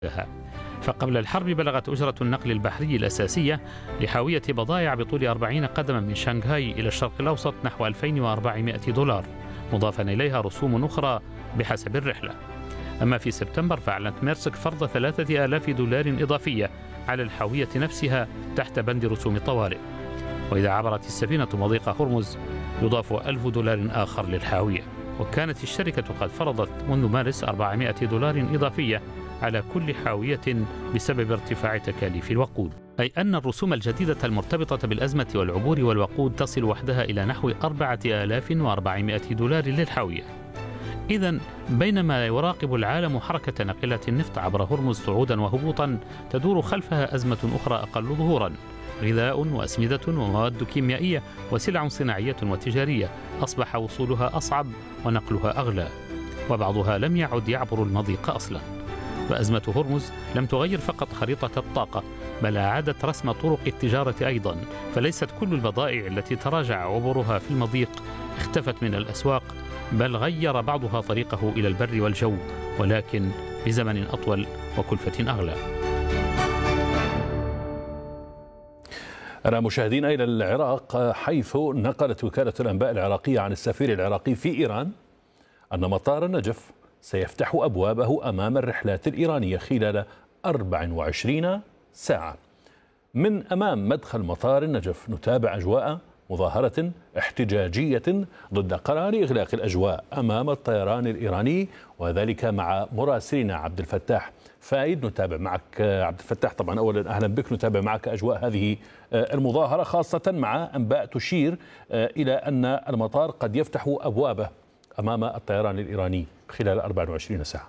فقبل الحرب بلغت أجرة النقل البحري الأساسية لحاوية بضائع بطول 40 قدما من شنغهاي إلى الشرق الأوسط نحو 2400 دولار، مضافا إليها رسوم أخرى بحسب الرحلة. أما في سبتمبر فأعلنت ميرسك فرض 3000 دولار إضافية على الحاوية نفسها تحت بند رسوم طوارئ، وإذا عبرت السفينة مضيق هرمز يضاف 1000 دولار آخر للحاوية. وكانت الشركة قد فرضت منذ مارس 400 دولار إضافية على كل حاوية بسبب ارتفاع تكاليف الوقود، أي أن الرسوم الجديدة المرتبطة بالأزمة والعبور والوقود تصل وحدها إلى نحو 4400 دولار للحاوية. إذن بينما يراقب العالم حركة ناقلات النفط عبر هرمز صعودا وهبوطا، تدور خلفها أزمة أخرى أقل ظهورا: غذاء وأسمدة ومواد كيميائية وسلع صناعية وتجارية أصبح وصولها أصعب ونقلها أغلى، وبعضها لم يعد يعبر المضيق أصلا. فأزمة هرمز لم تغير فقط خريطة الطاقة، بل أعادت رسم طرق التجارة أيضا، فليست كل البضائع التي تراجع عبورها في المضيق اختفت من الأسواق، بل غير بعضها طريقه إلى البر والجو، ولكن بزمن أطول وكلفة أغلى. أنا مشاهدين إلى العراق، حيث نقلت وكالة الأنباء العراقية عن السفير العراقي في إيران أن مطار النجف سيفتح أبوابه أمام الرحلات الإيرانية خلال 24 ساعة. من أمام مدخل مطار النجف نتابع أجواء مظاهرة احتجاجية ضد قرار إغلاق الأجواء أمام الطيران الإيراني، وذلك مع مراسلنا عبد الفتاح فايد. نتابع معك عبد الفتاح. طبعا أولا أهلا بك، نتابع معك أجواء هذه المظاهرة، خاصة مع أنباء تشير إلى أن المطار قد يفتح أبوابه أمام الطيران الإيراني خلال 24 ساعة.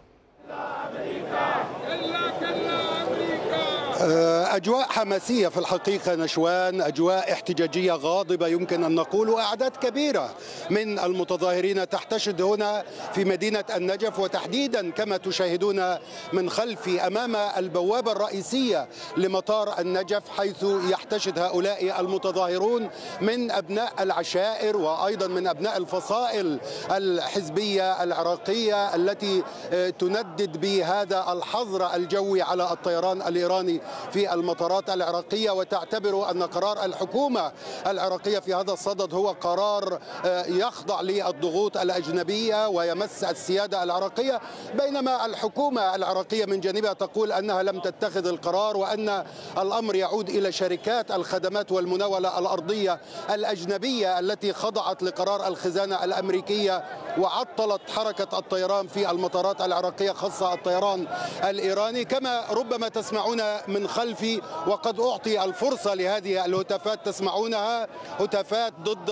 أجواء حماسية في الحقيقة نشوان، أجواء احتجاجية غاضبة يمكن أن نقول، وأعداد كبيرة من المتظاهرين تحتشد هنا في مدينة النجف، وتحديدا كما تشاهدون من خلفي أمام البوابة الرئيسية لمطار النجف، حيث يحتشد هؤلاء المتظاهرون من أبناء العشائر وأيضا من أبناء الفصائل الحزبية العراقية التي تندد بهذا الحظر الجوي على الطيران الإيراني في المطارات العراقية، وتعتبر أن قرار الحكومة العراقية في هذا الصدد هو قرار يخضع للضغوط الأجنبية ويمس السيادة العراقية، بينما الحكومة العراقية من جانبها تقول أنها لم تتخذ القرار، وأن الأمر يعود إلى شركات الخدمات والمناولة الأرضية الأجنبية التي خضعت لقرار الخزانة الأمريكية وعطلت حركة الطيران في المطارات العراقية، خاصة الطيران الإيراني. كما ربما تسمعون من خلفي وقد أعطي الفرصة لهذه الهتافات، تسمعونها هتافات ضد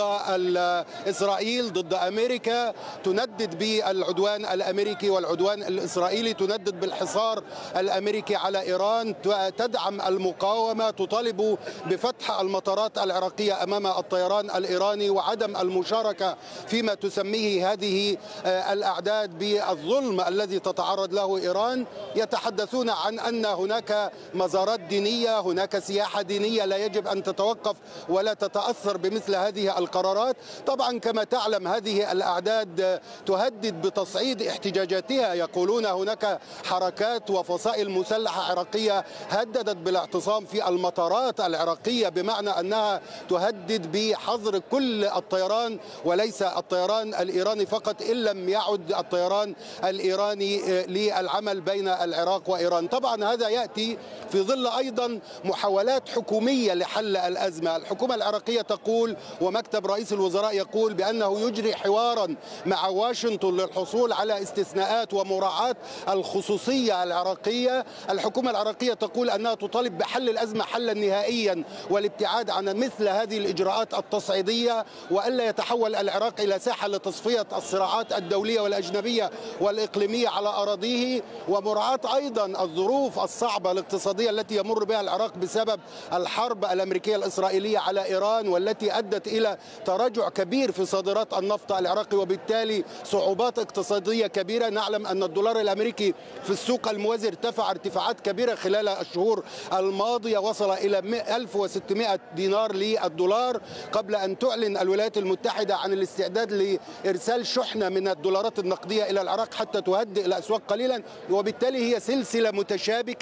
إسرائيل، ضد أمريكا، تندد بالعدوان الأمريكي والعدوان الإسرائيلي، تندد بالحصار الأمريكي على إيران، تدعم المقاومة، تطالب بفتح المطارات العراقية أمام الطيران الإيراني وعدم المشاركة فيما تسميه هذه الأعداد بالظلم الذي تتعرض له إيران. يتحدثون عن أن هناك مزارات دينية، هناك سياحة دينية لا يجب أن تتوقف ولا تتأثر بمثل هذه القرارات. طبعا كما تعلم هذه الأعداد تهدد بتصعيد احتجاجاتها، يقولون هناك حركات وفصائل مسلحة عراقية هددت بالاعتصام في المطارات العراقية، بمعنى أنها تهدد بحظر كل الطيران وليس الطيران الإيراني فقط، إن لم يعد الطيران الإيراني للعمل بين العراق وإيران. طبعا هذا يأتي في ظل أيضا محاولات حكومية لحل الأزمة. الحكومة العراقية تقول ومكتب رئيس الوزراء يقول بأنه يجري حوارا مع واشنطن للحصول على استثناءات ومراعاة الخصوصية العراقية. الحكومة العراقية تقول أنها تطالب بحل الأزمة حلا نهائيا والابتعاد عن مثل هذه الإجراءات التصعيدية، وألا يتحول العراق إلى ساحة لتصفية الصراعات الدولية والأجنبية والإقليمية على أراضيه، ومراعاة أيضا الظروف الصعبة الاقتصادية التي يمر بها العراق بسبب الحرب الأمريكية الإسرائيلية على إيران، والتي أدت إلى تراجع كبير في صادرات النفط العراقي وبالتالي صعوبات اقتصادية كبيرة. نعلم أن الدولار الأمريكي في السوق الموازي ارتفع ارتفاعات كبيرة خلال الشهور الماضية، وصل إلى 1600 دينار للدولار، قبل أن تعلن الولايات المتحدة عن الاستعداد لإرسال شحنة من الدولارات النقدية إلى العراق حتى تهدئ الأسواق قليلا. وبالتالي هي سلسلة متشابكة